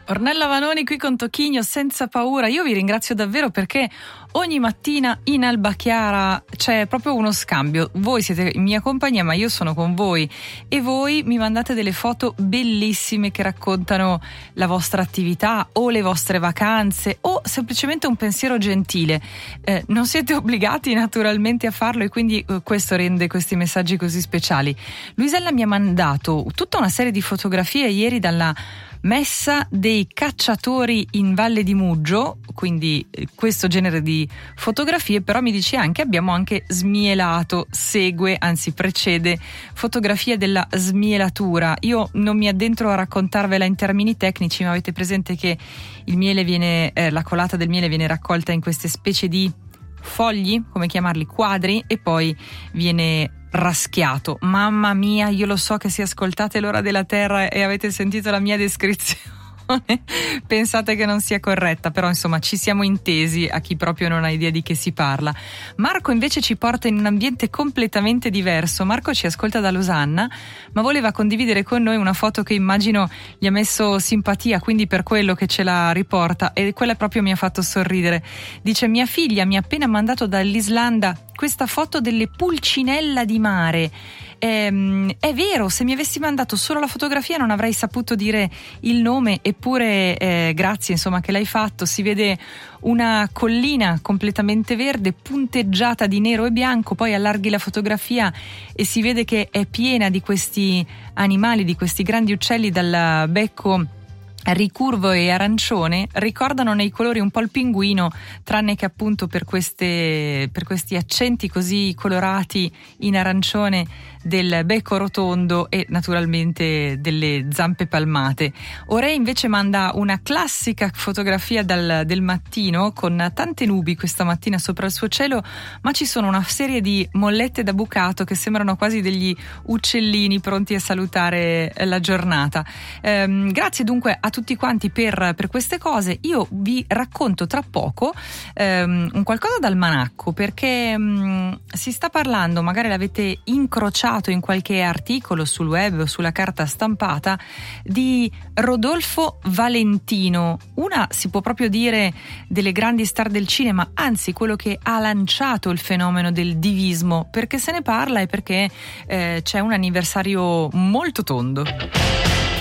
Ornella Vanoni qui con Tocchigno senza paura. Io vi ringrazio davvero perché ogni mattina in Alba Chiara c'è proprio uno scambio. Voi siete in mia compagnia, ma io sono con voi e voi mi mandate delle foto bellissime che raccontano la vostra attività o le vostre vacanze o semplicemente un pensiero gentile. Non siete obbligati naturalmente a farlo e quindi questo rende questi messaggi così speciali. Luisella mi ha mandato tutta una serie di fotografie ieri dalla messa dei cacciatori in Valle di Muggio, quindi questo genere di fotografie, però mi dice anche abbiamo anche smielato, precede fotografie della smielatura. Io non mi addentro a raccontarvela in termini tecnici, ma avete presente che il miele la colata del miele viene raccolta in queste specie di fogli, come chiamarli, quadri, e poi viene raschiato. Mamma mia, io lo so che se ascoltate L'Ora della Terra e avete sentito la mia descrizione pensate che non sia corretta, però insomma ci siamo intesi a chi proprio non ha idea di che si parla. Marco invece ci porta in un ambiente completamente diverso. Marco ci ascolta da Losanna, ma voleva condividere con noi una foto che immagino gli ha messo simpatia, quindi per quello che ce la riporta, e quella proprio mi ha fatto sorridere. Dice: mia figlia mi ha appena mandato dall'Islanda questa foto delle pulcinella di mare. È vero, se mi avessi mandato solo la fotografia non avrei saputo dire il nome, eppure grazie insomma che l'hai fatto. Si vede una collina completamente verde punteggiata di nero e bianco, poi allarghi la fotografia e si vede che è piena di questi animali, di questi grandi uccelli dal becco ricurvo e arancione. Ricordano nei colori un po' il pinguino, tranne che appunto per questi accenti così colorati in arancione del becco rotondo e naturalmente delle zampe palmate. Ore invece manda una classica fotografia del mattino con tante nubi questa mattina sopra il suo cielo, ma ci sono una serie di mollette da bucato che sembrano quasi degli uccellini pronti a salutare la giornata. Grazie dunque a tutti quanti per queste cose. Io vi racconto tra poco un qualcosa d'almanacco, perché si sta parlando, magari l'avete incrociato in qualche articolo sul web o sulla carta stampata, di Rodolfo Valentino, una, si può proprio dire, delle grandi star del cinema, anzi quello che ha lanciato il fenomeno del divismo. Perché se ne parla e perché c'è un anniversario molto tondo.